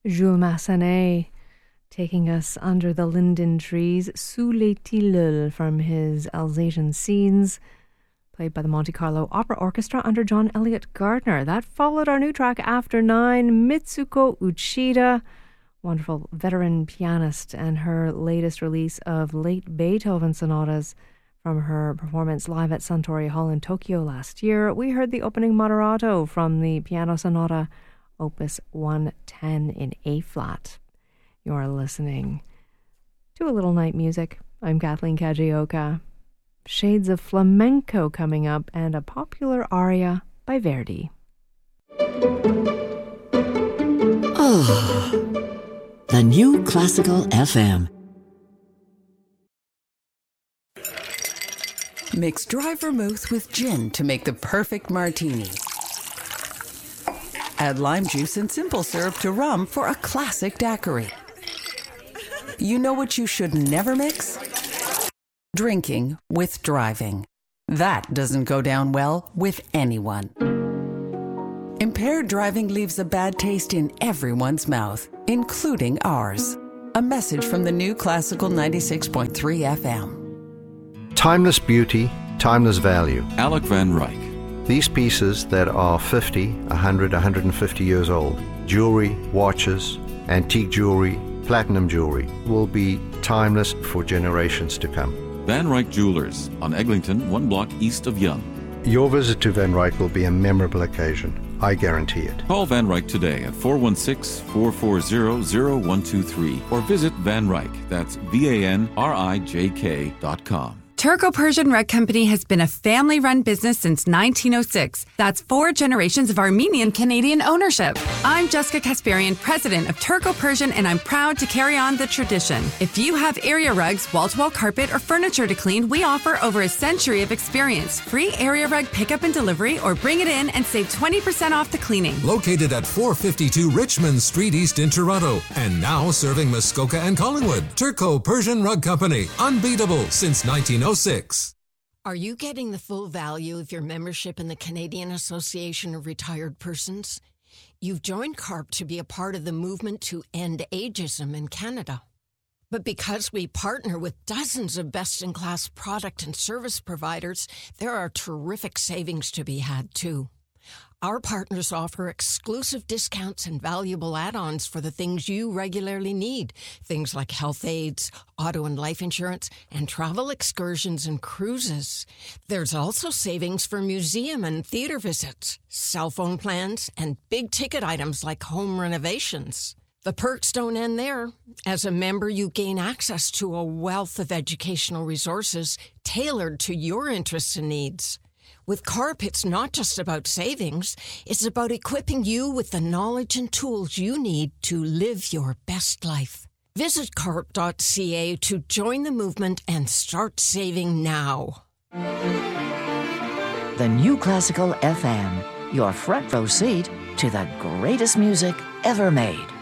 Jules Massenet taking us under the linden trees, Sous les tilleuls from his Alsatian Scenes, played by the Monte Carlo Opera Orchestra under John Elliott Gardner. That followed our new track After Nine, Mitsuko Uchida, wonderful veteran pianist, and her latest release of late Beethoven sonatas from her performance live at Suntory Hall in Tokyo last year. We heard the opening moderato from the piano sonata Opus 110 in A-flat. You're listening to a little night music. I'm Kathleen Kajioka. Shades of flamenco coming up, and a popular aria by Verdi. Oh, the new Classical FM. Mix dry vermouth with gin to make the perfect martini. Add lime juice and simple syrup to rum for a classic daiquiri. You know what you should never mix? Drinking with driving. That doesn't go down well with anyone. Impaired driving leaves a bad taste in everyone's mouth, including ours. A message from the new Classical 96.3 FM. Timeless beauty, timeless value. Alec Van Ryk. These pieces that are 50, 100, 150 years old, jewelry, watches, antique jewelry, platinum jewelry, will be timeless for generations to come. Van Ryk Jewelers on Eglinton, 1 block east of Yonge. Your visit to Van Ryk will be a memorable occasion. I guarantee it. Call Van Ryk today at 416-440-0123 or visit Van Ryk. That's VANRIJK.com. Turco-Persian Rug Company has been a family-run business since 1906. That's 4 generations of Armenian-Canadian ownership. I'm Jessica Kasparian, president of Turco-Persian, and I'm proud to carry on the tradition. If you have area rugs, wall-to-wall carpet, or furniture to clean, we offer over a century of experience. Free area rug pickup and delivery, or bring it in and save 20% off the cleaning. Located at 452 Richmond Street East in Toronto, and now serving Muskoka and Collingwood. Turco-Persian Rug Company, unbeatable since 1906. Are you getting the full value of your membership in the Canadian Association of Retired Persons? You've joined CARP to be a part of the movement to end ageism in Canada. But because we partner with dozens of best-in-class product and service providers, there are terrific savings to be had, too. Our partners offer exclusive discounts and valuable add-ons for the things you regularly need. Things like health aids, auto and life insurance, and travel excursions and cruises. There's also savings for museum and theater visits, cell phone plans, and big-ticket items like home renovations. The perks don't end there. As a member, you gain access to a wealth of educational resources tailored to your interests and needs. With CARP, it's not just about savings. It's about equipping you with the knowledge and tools you need to live your best life. Visit carp.ca to join the movement and start saving now. The new Classical FM, your front row seat to the greatest music ever made.